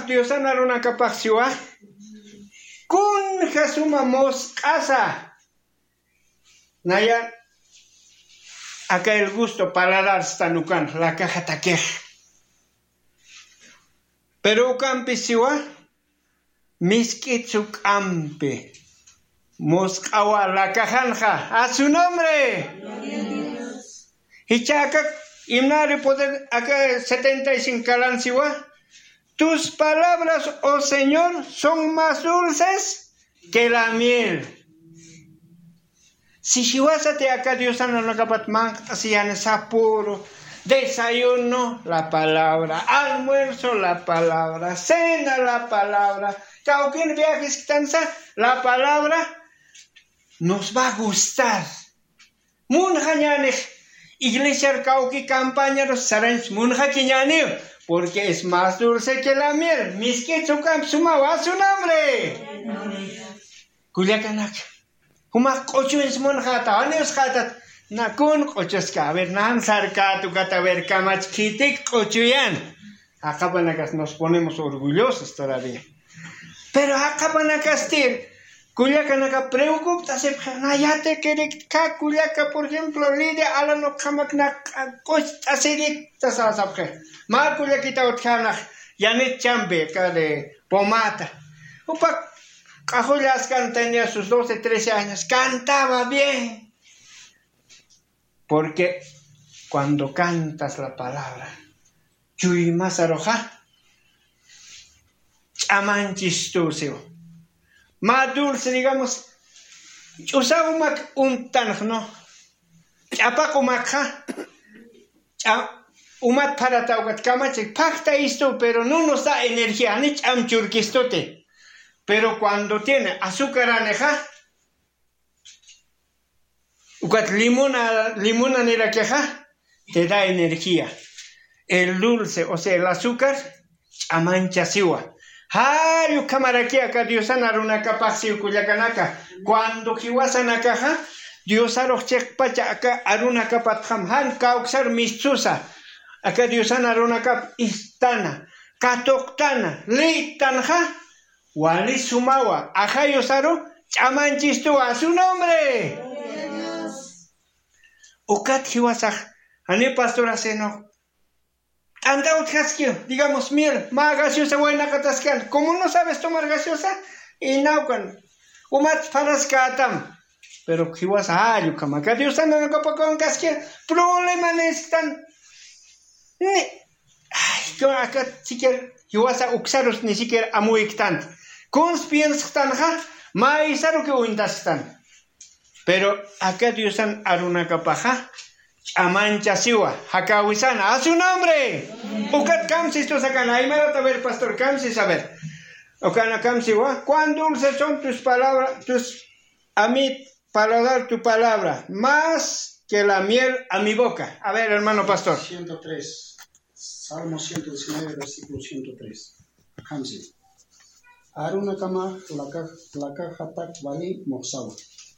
Dios anaruna capaxiwa. Kun jasumamos casa. Naya. Acá el gusto paladar está nucan, la caja taquej. Pero campisiwa, miskitsuk ampe, moscawa la cajanja, a su nombre. Hichaca, imnari poder, acá 75 calansiwa. Tus palabras, oh Señor, son más dulces que la miel. Si te acá Dios no capatman, así en sapuro, desayuno, la palabra, almuerzo, la palabra, cena, la palabra, cauquín viajes quitanza, la palabra nos va a gustar. Munjañane, iglesia cauqui campaña, sarens munjaquiñane, porque es más dulce que la miel. Misquechucam sumaba a su nombre. Culiacanak. Humak ocho en monjata, años jatat, nakun ochoska, a ver, nan sarca, tu gata, a ver, kamachkitik, ochoyan. Acá panacas nos ponemos orgullosos todavía. Pero acá panacastir, culiacanaca preocupa, se nayate que culiaca, por ejemplo, lidia alano kamakna, costa sedicta sasapje. Mar culiaquita otjana, yanet chambe, de pomata. Upak. Cajolascan tenía sus 12, 13 años, cantaba bien. Porque cuando cantas la palabra, chuy más aroja, chamanchistucio, más dulce, digamos, usaba un tan, ¿no? Chapaco maca, umat para taugat camachik, pacta esto, pero no nos da energía, ni chamchurquistote. Pero cuando tiene azúcar aneja, ucat limona nera queja, te da energía. El dulce, o sea, el azúcar, amancha siwa. Haru camaraqui acá Dios anaruna capaxi cuyacanaka. Cuando jiwasan caja, Dios arochek pacha acá aruna capat hamhan cauxar mistusa. Acá Dios anaruna cap istana, catoctana, litanja. Wali sumawa, ajayo saro, chamanchistu a su nombre. Ukat hiwasaj, ane pastora seno. Anda utjaskio, digamos miel, ma gaseosa buena catascal. Como no sabes tomar gaseosa, y naucan. Umat paraskatam. Pero hiwasa ayu kama, que Dios anda no capa con casquia, problema nestan. Ay, que acá siquiera hiwasa uxaros ni siquiera amuictant. Conspienstan ja, maizaro que uintastan. Pero acá Dios an aruna capaja, amancha siwa, hakawisana, a su nombre. Ucat camsis tu sacan, ahí me a ver, pastor camsis, a ver. Ocana camsiwa, cuán dulces son tus palabras, a mí paladar tu palabra, más que la miel a mi boca. A ver, hermano pastor. 103, Salmo 119, versículo 103. Camsis. Aruna kama laka hatak wali mosawa.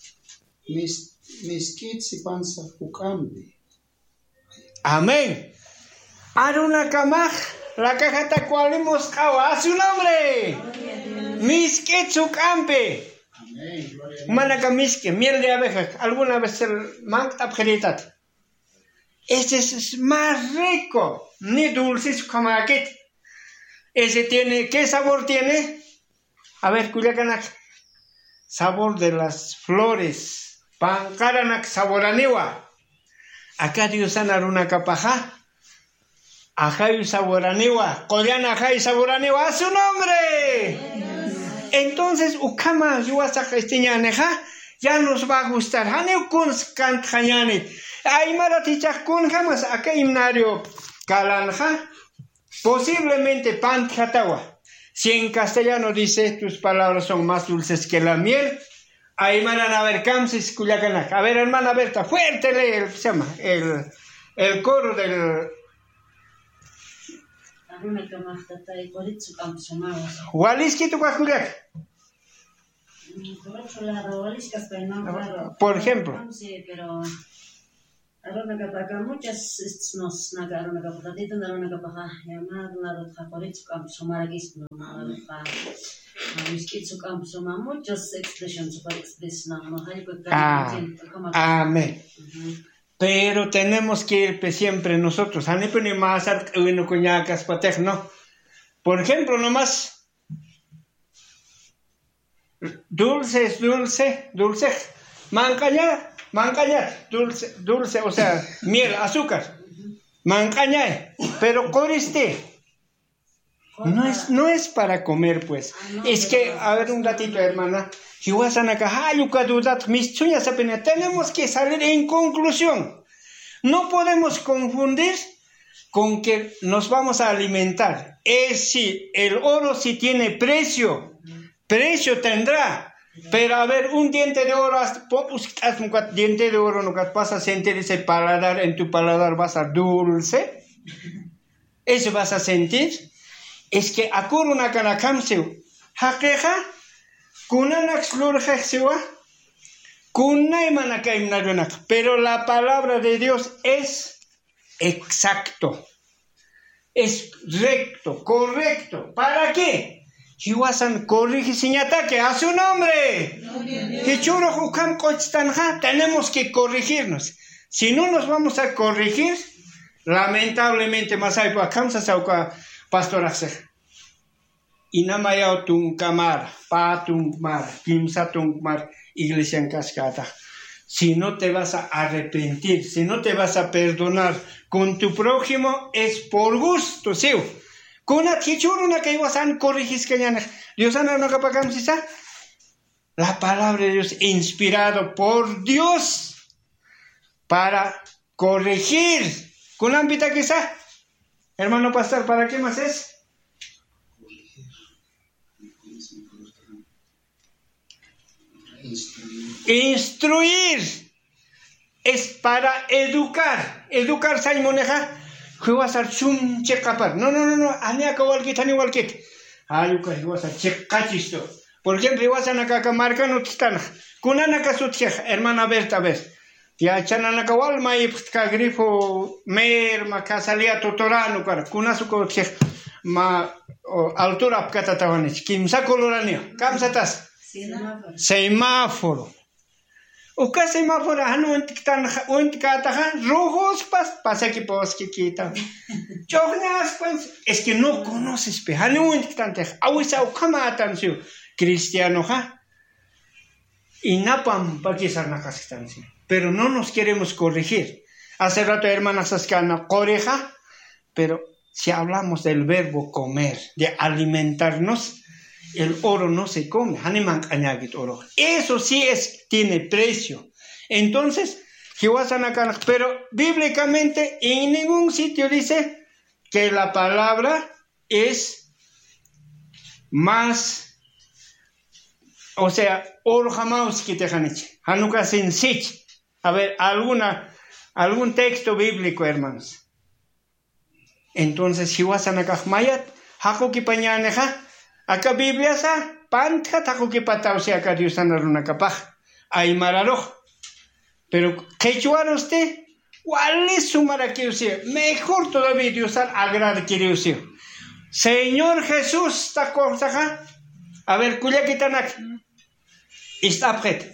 Miskit si panza ukambi. Amén. Aruna kama laka hatak wali mosawa. A su nombre. Miskit ukambi. Amén. Manaka miske, miel de abeja. Alguna vez el mangt abgeritat. Ese es más rico. Ni dulce como aquí. Ese tiene, ¿qué sabor tiene? A ver, Culiacanak, sabor de las flores, pancaranak saboraniwa. Acá Dios anaruna capaja, ajay saboraniwa, Coyana ajay saboraniwa, a su nombre. Entonces, ukama yuasa castiñaneja, ya nos va a gustar. Haneu kuns kant hañanit. Ay maratichak kun jamás acá himnario calanja, posiblemente pantjatawa. Si en castellano dice tus palabras son más dulces que la miel, ahí manan a ver camsis culiacanac. A ver, hermana Berta, fuerte lee el coro del Waliski tu cuaculiac. Por ejemplo. Arona kapaka muchas nos nagarona kapatito narona kapaka llamar narot japorit kam somaragis no pa miskit kam soma muchos expressions para express no hay que Amén. Pero tenemos que ir siempre nosotros. ¿No? Por ejemplo, nomás dulce es dulce, dulce. Mancaña, dulce, o sea, miel, azúcar. Mancaña, pero coriste. No es para comer, pues. Es que, a ver un ratito, hermana. Tenemos que salir en conclusión. No podemos confundir con que nos vamos a alimentar. Es si el oro sí tiene precio tendrá. Pero a ver, un diente de oro, diente de oro, no vas a sentir ese paladar, en tu paladar va a ser dulce. Eso vas a sentir. Es que akur una canakamseu, hakeja, kunanax lurjexewa, kunaimanakaimnarunak. Pero la palabra de Dios es exacto, es recto, correcto. ¿Para qué? Hiwasan corrige sin ataque a su nombre. Tenemos que corregirnos. Si no nos vamos a corregir, lamentablemente más hay para camsa sauka pastoraxe. Inamayao tunkamar, patumar, kimsatumar, iglesia en cascada. Si no te vas a arrepentir, si no te vas a perdonar con tu prójimo, es por gusto, ¿sí? La palabra de Dios inspirado por Dios para corregir. Hermano pastor, ¿para qué más es? Instruir. Es para educar. Educar, Saimoneja. No. Aniaka walkit, ani walkit. Ayuka, hiwasa, checachisto. Por ejemplo, hiwasa nakaka marca no tistana. Kunanaka sutjej, hermana Berta, a ver. Ya chananaka walma y grifo merma casalia totorano, kunasuko tjej. Ma altura apcatatavanich. Kimsa coloranio. Kamsatas. Semáforo. Uka semáforo, rojos pasa que que quitan. Es que no conoces, cristiano, y napam pero no nos queremos corregir. Hace rato, hermanas Ascana, coreja, pero si hablamos del verbo comer, de alimentarnos, el oro no se come. Eso sí tiene precio. Entonces, pero bíblicamente en ningún sitio dice que la palabra es más, o sea, oro jamás que te haniche. Hanuka sin sich. A ver, algún texto bíblico, hermanos. Entonces, mayat, hakoki pañaneja. Acá Biblia sa panta taco que patao sea acá Dios una capaj. Ay mararoj. Pero quechua usted, ¿cuál es su maraquillo? Mejor todavía Dios agrada quiere usted. Señor Jesús, ta cosa. A ver, cuya que tan aquí. Está apret.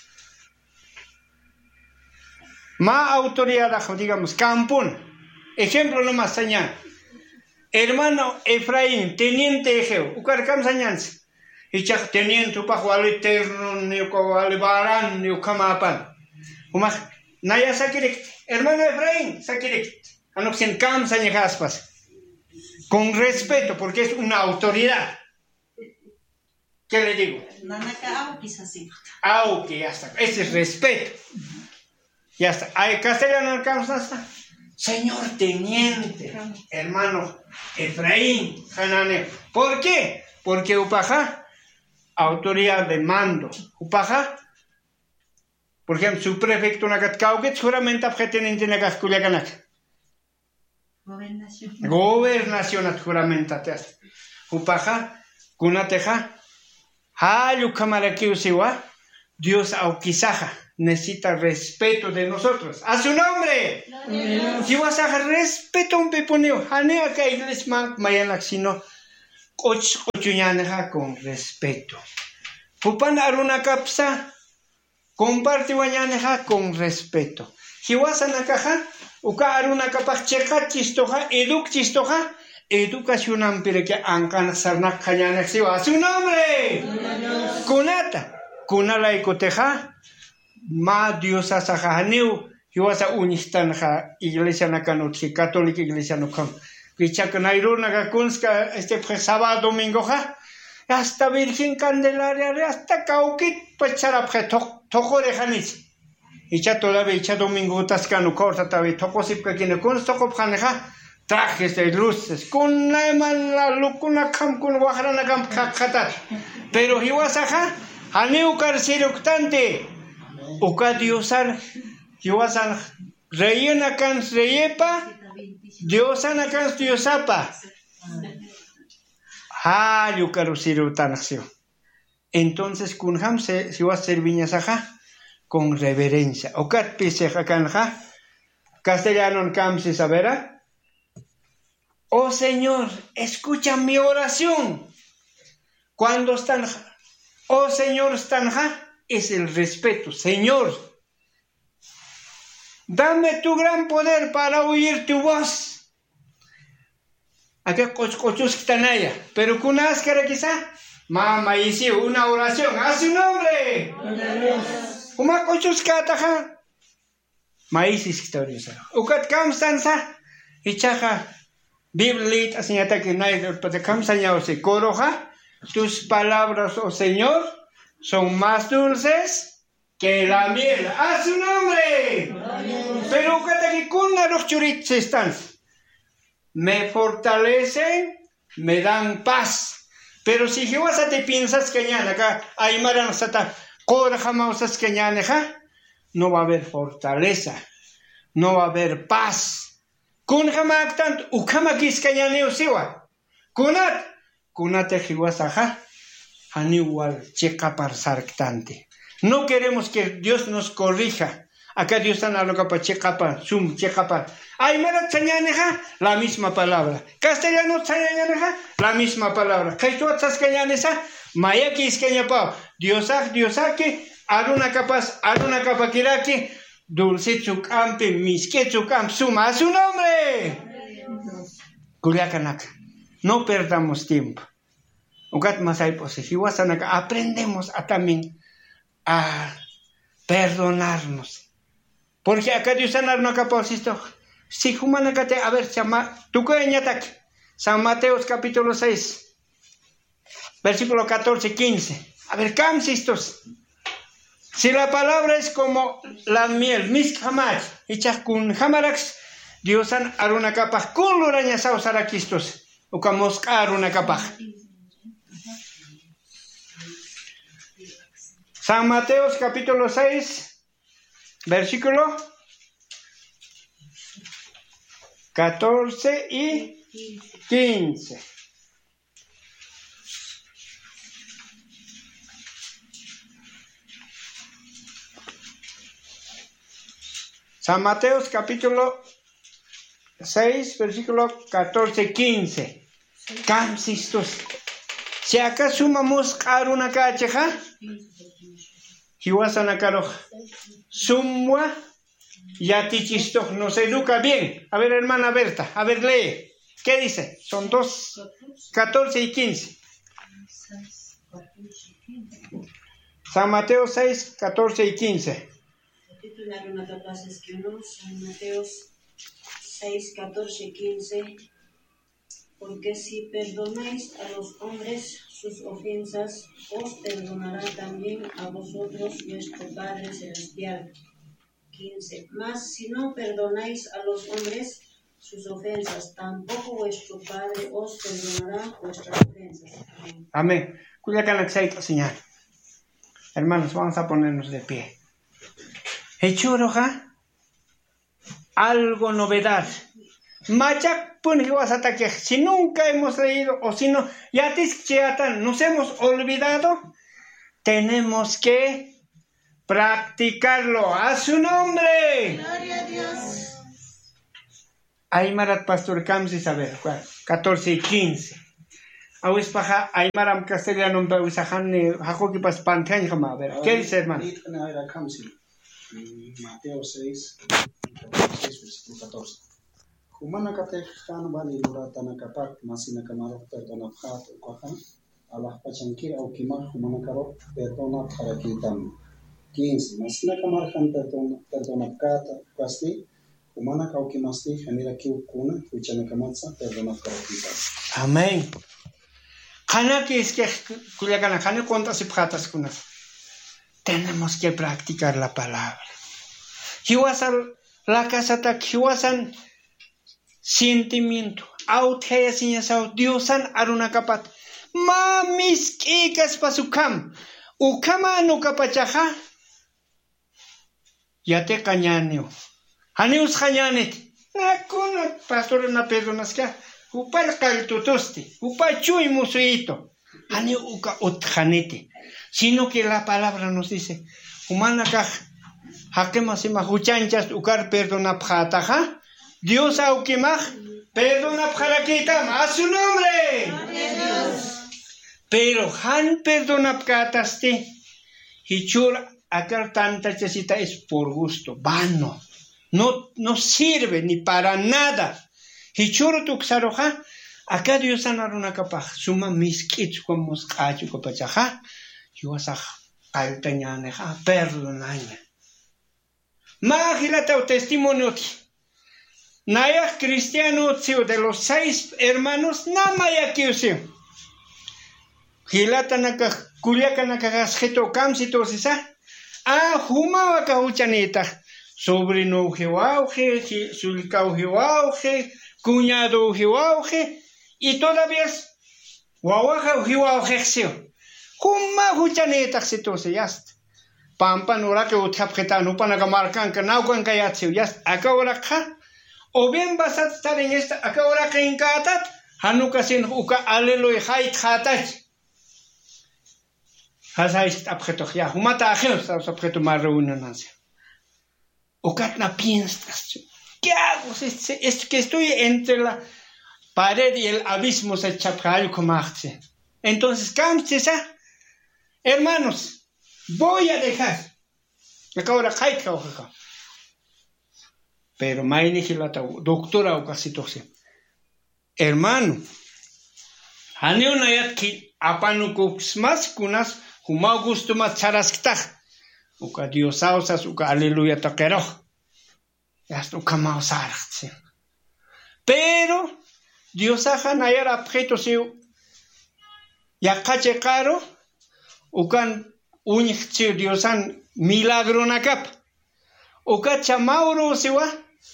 Ma autoridad, digamos, campún. Ejemplo nomás, señal. Hermano Efraín, teniente Egeo, ucarcam sañans. Y chak teniente upajo al eterno, neuco al barán, neucamapan. Umaj, naya sakirek, hermano Efraín, sakirek. Anoxen cam sañejaspas. Con respeto, porque es una autoridad. ¿Qué le digo? Nanaka quizás sí. Auque, ya está. Ese es respeto. Ya está. Hay castellano cam hasta. Señor teniente, hermano Efraín, Hananeo. ¿Por qué? Porque Upaja, autoridad de mando. Upaja, por ejemplo, su prefecto Nakatkauket, seguramente tienen Tinakaskuliakanak. Gobernación, seguramente. Upaja, Kunateja, Hayu Kamarakiusiwa, Dios Aukisaja. necesita respeto de nosotros. ¡A su nombre! Si vas a respeto un peponeo, hanea que iglesia man mayanak sino con respeto. Pupan aruna kapsa, comparte wañaneja con respeto. Si vas a nakaja, uka aruna kapak checa chistoja, eduk chistoja, educación ampere que ancan sarnak kayanek siwa. ¡A su nombre! Kunata, kunala ikoteja, ma Dios asajaneu, yo vas a unistan ja iglesia nakanotsi, católica iglesia no kan. Pichakanairu nagakunska sábado domingo ja, hasta Virgen Candelaria, hasta Cauquit, pues charapje tojore janis. Y cha todavía cha domingo tascano corta todavía tocosipka que no consto copjaneja. Trajes de luces, con la luna cam con guajarana cam cacatar. Pero hiwasaja, haneu carciroctante, uka diosar, hiwasan reyena cans reyepa, diosana cans diosapa. Ha, yucarusiroctanaxio. Entonces, kun ham se hiwas serviñasaja, con reverencia. Ukat piseja canja, castellano cam se sabera. Oh Señor, escucha mi oración. Cuando están, oh Señor, estanja, es el respeto. Señor, dame tu gran poder para oír tu voz. Aquí cochos están allá, pero con una áscara quizá, mamá hice una oración a su nombre. Uma cochos cataja, maíz historia. Ucat camstanza, y chaja. Biblia enseña que nadie puede cambiar se coroja. Tus palabras, oh Señor, son más dulces que la miel. ¡A su nombre! Pero que con los churitos están. Me fortalecen, me dan paz. Pero si Jehová te piensas que ya acá hay maran sata coroja mausas que ya no va a haber fortaleza, no va a haber paz. Kun hamak tant ukama kiskayaneo siwa. Kunat hiwasaja haniwal chekapar sarktante. No queremos que Dios nos corrija. Acá Dios está en la chekapar, sum chekapar. Aymara tsañaneja, la misma palabra. Castellano tsañaneja, la misma palabra. Kaituat tsañanesa, maya kiskanyapa. Diosake, aruna kapakiraki. Dulce chucampe, misque chucam, suma a su nombre. Culiacanak, no perdamos tiempo. Ugat masai posijiwasanaka, aprendemos a también a perdonarnos. Porque acá Dios sanar no capacito. Si humanacate, a ver, tu coñatac, San Mateo capítulo 6, versículo 14-15. A ver, camsistos. Si la palabra es como la miel, mis jamás, hechas con jamarax, Dios han aruna capaz, con luraña sausaraquistos, o como aruna capaz. San Mateo capítulo 6, versículo 14 y 15. San Mateo capítulo 6, versículo 14-15. Camsistos. Si acá sumamos una cacheja, hiwasan acá sumwa, yatichisto, nos educa bien. A ver, hermana Berta, a ver, lee. ¿Qué dice? Son 2, 14 y 15. San Mateo 6, 14 y 15. Titular una capaz es que uno, San Mateo 6, 14 y 15. Porque si perdonáis a los hombres sus ofensas, os perdonará también a vosotros vuestro Padre Celestial. 15. Mas si no perdonáis a los hombres sus ofensas, tampoco vuestro Padre os perdonará vuestras ofensas. Amén. Cuyacan señal. Hermanos, vamos a ponernos de pie. Hechoroja, algo novedad. Machak punjiwasatake, si nunca hemos leído o si no, nos hemos olvidado, tenemos que practicarlo. A su nombre. Gloria a Dios. Aymarat Pastor Kamsis, a ver, 14 y 15. Awis paja Aymaram castellano Pausahan, Hajoki Pas Pantan, a ver, ¿qué dice, hermano? Mateo 6, versículo 14. Humana katehan vali luratana kapak masina kamarok perdona phat ukahan Allah pachankir au kimah humana karok perdona harakitam 15 masina kamarkan perdona kata pasti humana kau kimasti hanira kiu kuna huchana kamatsa perdona harakitam. Amén. Kana que es que kuliakana kana cuántas phatas kunas. Tenemos que practicar la palabra. Hiwasan la casa ta hiwasan sentimiento. Autaya sinyasau Diosan aruna kapat. Mamis kikas pasukam. Ukama no kapachaha. Yate kañaneo. Haneus kañanet. Nakuna pastor na perdonas ka. Upal kaltutoste. Upachuy musuito. Hane uka otjanete. Sino que la palabra nos dice, humana kaj, hakemasima huchanchas ukar perdona pjataja, Dios aukimaj, perdona pjarakitam, a su nombre. Pero han perdona pjataste, hichur akar tanta chasita es por gusto, vano, no sirve ni para nada. Hichur tuksaroja, acá Dios anaruna kapaj, suma miskich como skachu kopachaja, Yuasaj altañaneja perdonaña. Magilata testimonio. Naya cristiano de los 6 hermanos, namaya kiusio. Gilata naka kuliaka naka gasjeto kamsito sisa. Humawa kauchanita. Sobrino jiwauge, sulcau jiwauge, cuñado jiwauge, y todavía guawaja jiwauge. Kuma huchaneta xitose yast. Pampa nora que utapjeta no pana marcan que naucan kayatio yast. Acá ahora ka. O bien vas a estar en esta. Acá ahora que incatat. Hanuka sin uka alelo y hait hatat. Hasaist abjeto ya. Humata ajenos a objeto más reunionancia. Ukat na piensas. ¿Qué hago? Es que estoy entre la pared y el abismo se chapral como hace. Entonces, camchesa. Hermanos, voy a dejar. Pero doctora o casi tose. Hermano, Haneunayat ki apanukuks más kunas, huma gusto más charaskta. Uka diosausas, uka aleluya taquero. Ya está ukamao sarachse. Pero, diosaja nayar objeto seu. Ya cache caro. Ukan unixchi Diosan milagro nakap. Uka chamauro siwa.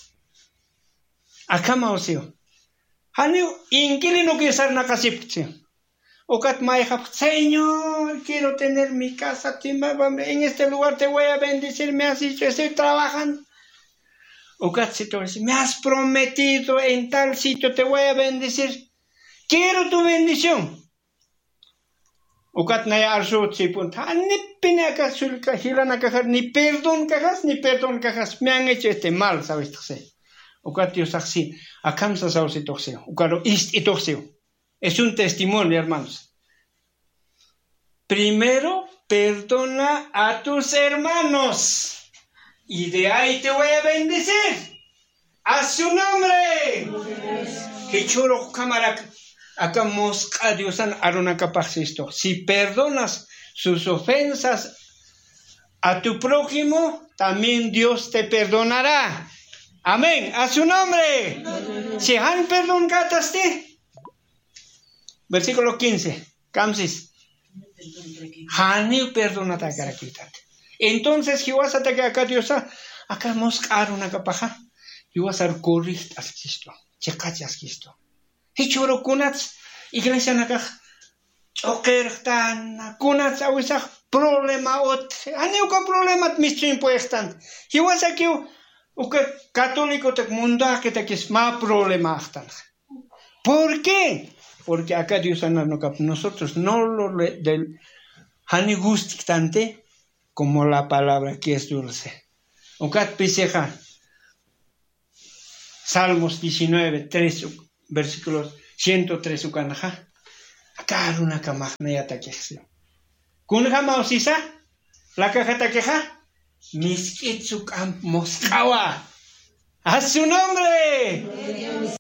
Akama osio. Haneu inquilino que ser nakasipchi. Ukat maihap, Señor, quiero tener mi casa, en este lugar te voy a bendecir, me has dicho, estoy trabajando. Ukat sito, me has prometido en tal sitio te voy a bendecir. Quiero tu bendición. Ukat naya arso chipun, ni pina kasulka hilana kajar, ni perdón cajas, me han hecho este mal, ¿sabes? Ukat Dios así, akamsa sausi toxeo, ukaro ist y toxeo. Es un testimonio, hermanos. Primero, perdona a tus hermanos, y de ahí te voy a bendecir. A su nombre. Que choro cámara. Acá mosca Diosan aruna capaz esto. Si perdonas sus ofensas a tu prójimo, también Dios te perdonará. Amén. A su nombre. Si han perdón gataste. Versículo 15. Camsis. Hani perdonata caraquitat. Entonces, Jehová se ataca acá Diosa. Acá mosca aruna capaz. Jehová se corrige a esto. Checachas esto. Hichoro kunats, iglesia nakaj, chokertan, kunats awisaj, problema ot, aneuka problemat mischin puestan. Hiwasa kiu, uka católico tek munda que te kisma problema achtan. ¿Por qué? Porque acá Dios nosotros no lo del hani gustante, como la palabra que es dulce. Ucat piseja. Salmos 19, 3, versículos 103 ukanaja. Acá una camagna ya taqueja. Kunja mausisa, la caja taqueja. Miskitsuk am moscawa. ¡A su nombre!